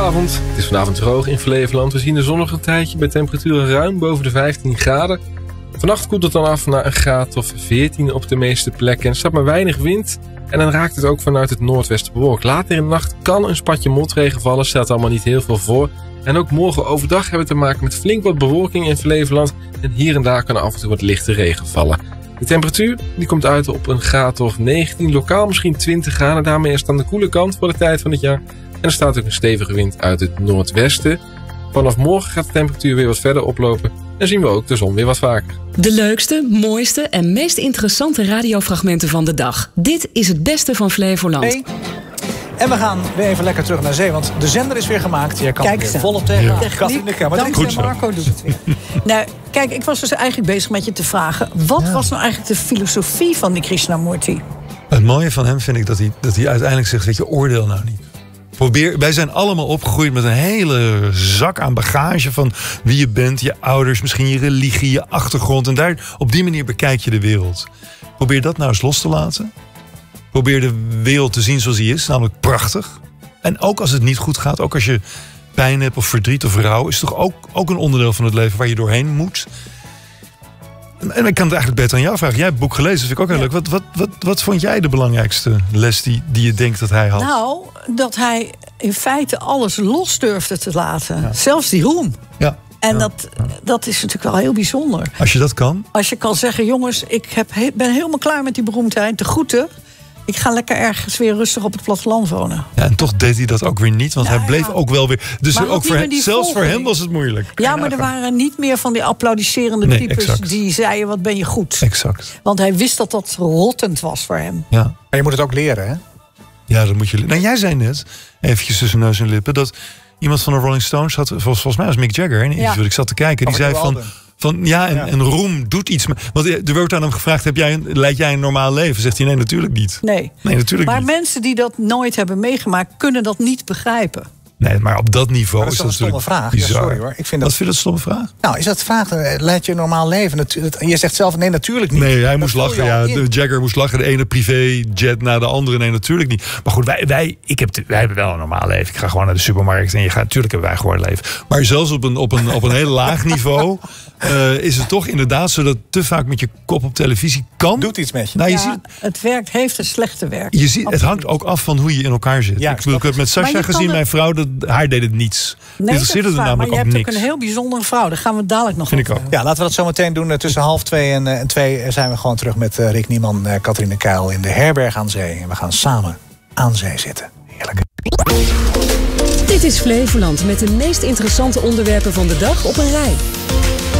Goedenavond, het is vanavond droog in Flevoland. We zien een zonnige tijdje bij temperaturen ruim boven de 15 graden. Vannacht koelt het dan af naar een graad of 14 op de meeste plekken. Er staat maar weinig wind en dan raakt het ook vanuit het noordwesten bewolkt. Later in de nacht kan een spatje motregen vallen, stelt allemaal niet heel veel voor. En ook morgen overdag hebben we te maken met flink wat bewolking in Flevoland. En hier en daar kan af en toe wat lichte regen vallen. De temperatuur die komt uit op een graad of 19, lokaal misschien 20 graden. Daarmee is het aan de koele kant voor de tijd van het jaar. En er staat ook een stevige wind uit het noordwesten. Vanaf morgen gaat de temperatuur weer wat verder oplopen. En zien we ook de zon weer wat vaker. De leukste, mooiste en meest interessante radiofragmenten van de dag. Dit is het beste van Flevoland. Hey. En we gaan weer even lekker terug naar zee, want de zender is weer gemaakt. Je kan weer volop tegen Katrien Keil. Dankzij Marco doet het weer. Nou, kijk, ik was dus eigenlijk bezig met je te vragen, wat was nou eigenlijk de filosofie van die Krishnamurti? Het mooie van hem vind ik dat hij uiteindelijk zegt, weet je, oordeel nou niet. Wij zijn allemaal opgegroeid met een hele zak aan bagage van wie je bent, je ouders, misschien je religie, je achtergrond. En daar, op die manier bekijk je de wereld. Probeer dat nou eens los te laten. Probeer de wereld te zien zoals die is, namelijk prachtig. En ook als het niet goed gaat, ook als je pijn hebt of verdriet of rouw, is toch ook een onderdeel van het leven waar je doorheen moet. En ik kan het eigenlijk beter aan jou vragen. Jij hebt het boek gelezen, dat vind ik ook heel leuk. Wat vond jij de belangrijkste les die je denkt dat hij had? Nou, dat hij in feite alles los durfde te laten. Ja. Zelfs die roem. Ja. En dat is natuurlijk wel heel bijzonder. Als je dat kan? Als je kan zeggen, jongens, ik ben helemaal klaar met die beroemdheid. De groeten. Ik ga lekker ergens weer rustig op het platteland wonen. Ja, en toch deed hij dat ook weer niet. Want hij bleef ook wel weer. Dus ook zelfs voor hem was het moeilijk. Ja, maar er waren niet meer van die applaudisserende types die zeiden, wat ben je goed. Exact. Want hij wist dat dat rottend was voor hem. Ja. Maar je moet het ook leren, hè? Ja, dat moet je leren. Nou, jij zei net, eventjes tussen neus en lippen, dat iemand van de Rolling Stones had, volgens mij was Mick Jagger, in interview, ik zat te kijken, die zei en roem doet iets. Want er wordt aan hem gevraagd, leid jij een normaal leven? Zegt hij, nee, natuurlijk niet. Nee, natuurlijk maar niet. mensen die dat nooit hebben meegemaakt, kunnen dat niet begrijpen. Nee, maar op dat niveau is dat een stomme vraag. Bizar. Ja, sorry hoor. Wat vind je dat een stomme vraag? Nou, is dat de vraag, leid je een normaal leven? Je zegt zelf, nee, natuurlijk niet. Nee, hij moest lachen. Ja, de Jagger moest lachen. De ene privéjet na de andere. Nee, natuurlijk niet. Maar goed, wij hebben wel een normaal leven. Ik ga gewoon naar de supermarkt en natuurlijk hebben wij gewoon een leven. Maar zelfs op een heel laag niveau is het toch inderdaad zo dat te vaak met je kop op televisie kan. Doet iets met je. Nou, het werk heeft een slechte werk. Je ziet, het hangt ook af van hoe je in elkaar zit. Ja, ik heb met Sascha gezien, mijn vrouw, haar deed het niets. Nee, interesseerde er namelijk maar je ook hebt niks. ook een heel bijzondere vrouw. Daar gaan we dadelijk nog over hebben. Ja, laten we dat zo meteen doen. Tussen 1:30 en 2 zijn we gewoon terug met Rick Nieman, Katrien Keil in de herberg aan zee. En we gaan samen aan zee zitten. Heerlijk. Dit is Flevoland met de meest interessante onderwerpen van de dag op een rij.